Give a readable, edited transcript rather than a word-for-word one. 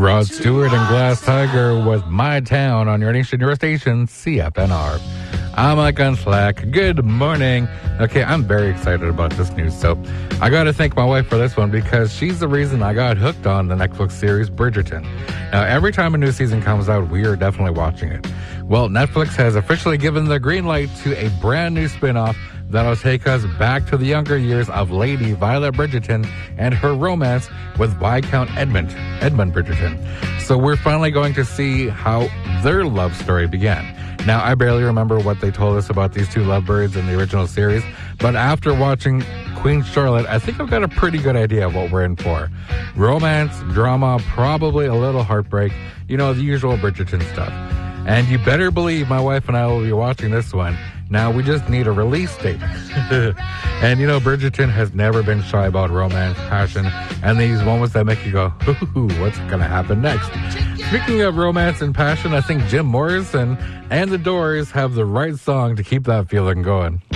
Rod Stewart and Glass Tiger with My Town on your nation, your station, CFNR. I'm Mike Unslack. Good morning. Okay, I'm very excited about this news. So I got to thank my wife for this one because she's the reason I got hooked on the Netflix series Bridgerton. Now, every time a new season comes out, we are definitely watching it. Well, Netflix has officially given the green light to a brand new spin-off that'll take us back to the younger years of Lady Violet Bridgerton and her romance with Viscount Edmund Bridgerton. So we're finally going to see how their love story began. Now, I barely remember what they told us about these two lovebirds in the original series, but after watching Queen Charlotte, I think I've got a pretty good idea of what we're in for. Romance, drama, probably a little heartbreak, you know, the usual Bridgerton stuff. And you better believe my wife and I will be watching this one. Now, we just need a release date. And, you know, Bridgerton has never been shy about romance, passion, and these moments that make you go, ooh, what's going to happen next? Speaking of romance and passion, I think Jim Morrison and The Doors have the right song to keep that feeling going.